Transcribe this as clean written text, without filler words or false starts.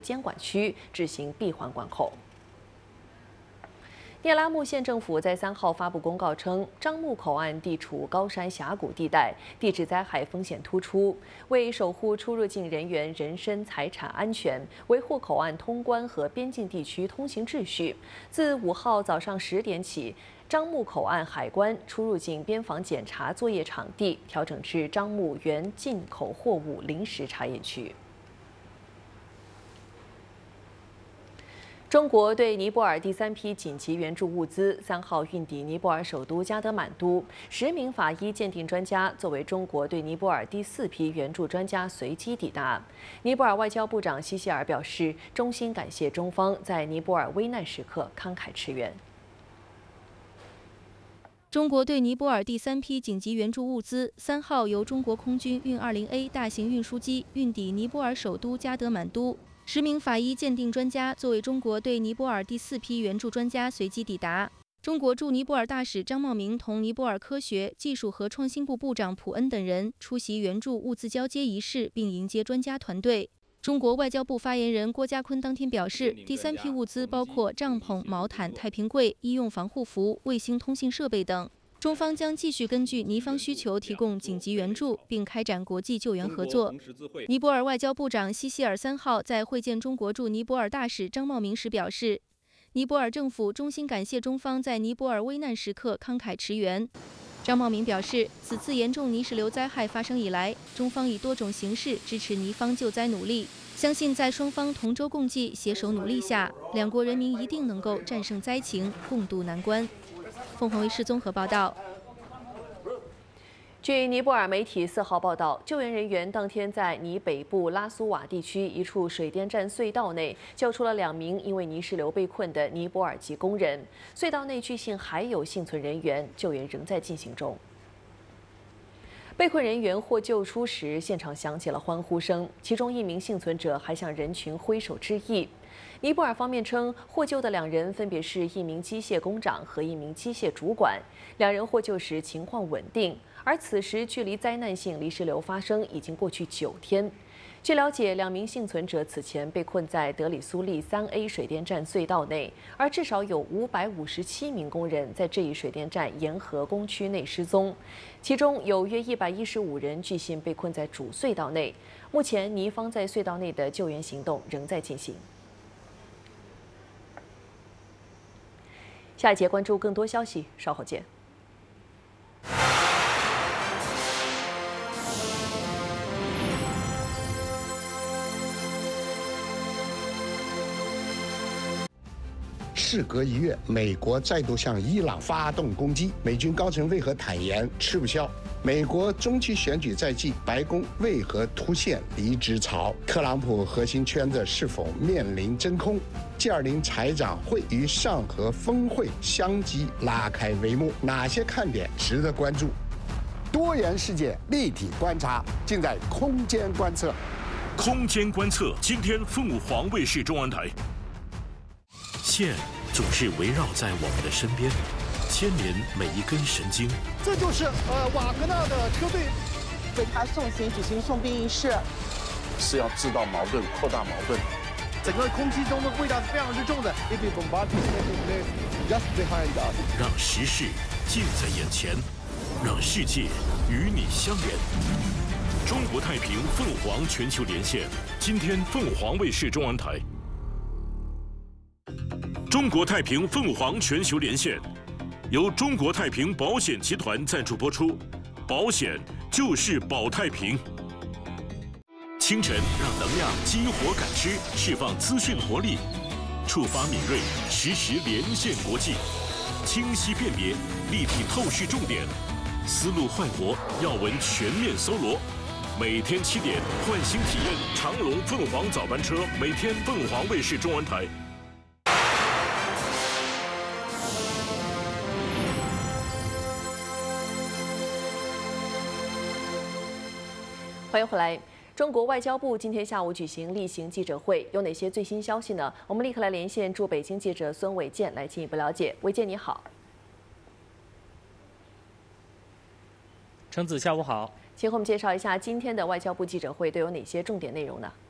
监管区执行闭环管控。聂拉木县政府在3号发布公告称，樟木口岸地处高山峡谷地带，地质灾害风险突出。为守护出入境人员人身财产安全，维护口岸通关和边境地区通行秩序，自5号早上10点起，樟木口岸海关出入境边防检查作业场地调整至樟木原进口货物临时查验区。 中国对尼泊尔第3批紧急援助物资3号运抵尼泊尔首都加德满都，10名法医鉴定专家作为中国对尼泊尔第4批援助专家随机抵达。尼泊尔外交部长希希尔表示，衷心感谢中方在尼泊尔危难时刻慷慨驰援。 中国对尼泊尔第3批紧急援助物资3号由中国空军运20A 大型运输机运抵尼泊尔首都加德满都。 10名法医鉴定专家作为中国对尼泊尔第4批援助专家随机抵达。中国驻尼泊尔大使张茂明同尼泊尔科学技术和创新部部长普恩等人出席援助物资交接仪式，并迎接专家团队。中国外交部发言人郭家坤当天表示，第3批物资包括帐篷、毛毯、太平柜、医用防护服、卫星通信设备等。 中方将继续根据尼方需求提供紧急援助，并开展国际救援合作。尼泊尔外交部长希希尔3号在会见中国驻尼泊尔大使张茂明时表示，尼泊尔政府衷心感谢中方在尼泊尔危难时刻慷慨驰援。张茂明表示，此次严重泥石流灾害发生以来，中方以多种形式支持尼方救灾努力，相信在双方同舟共济、携手努力下，两国人民一定能够战胜灾情，共度难关。 凤凰卫视综合报道。 据尼泊尔媒体4号报道，救援人员当天在尼北部拉苏瓦地区一处水电站隧道内救出了2名因为泥石流被困的尼泊尔籍工人。隧道内据信还有幸存人员，救援仍在进行中。 被困人员获救出时，现场响起了欢呼声，其中1名幸存者还向人群挥手致意。尼泊尔方面称，获救的2人分别是1名机械工长和1名机械主管，2人获救时情况稳定，而此时距离灾难性泥石流发生已经过去9天。据了解，2名幸存者此前被困在德里苏利3A 水电站隧道内，而至少有557名工人在这一水电站沿河工区内失踪，其中有约115人据信被困在主隧道内。目前，尼方在隧道内的救援行动仍在进行。下一节关注更多消息，稍后见。 事隔1月，美国再度向伊朗发动攻击，美军高层为何坦言吃不消？美国中期选举在即，白宫为何突现离职潮？特朗普核心圈子是否面临真空？G20财长会与上合峰会相继拉开帷幕，哪些看点值得关注？多元世界立体观察，尽在空间观测。 空间观测，今天凤凰卫视中文台。线总是围绕在我们的身边，牵连每一根神经。 这就是瓦格纳的车队为他送行举行送殡仪式， 是要制造矛盾、扩大矛盾。 整个空气中的味道是非常之重的。 让时事近在眼前，让世界与你相连。中国太平凤凰全球连线，今天凤凰卫视中文台。中国太平凤凰全球连线，由中国太平保险集团赞助播出，保险就是保太平。清晨让能量激活感知，释放资讯活力，触发敏锐，实时连线国际，清晰辨别，立体透视重点，思路焕活，要闻全面搜罗。每天7点，换新体验长龙凤凰早班车，每天凤凰卫视中文台。 欢迎回来。中国外交部今天下午举行例行记者会，有哪些最新消息呢？我们立刻来连线驻北京记者孙伟健来进一步了解。伟健，你好。 程子，下午好。 请和我们介绍一下今天的外交部记者会都有哪些重点内容呢？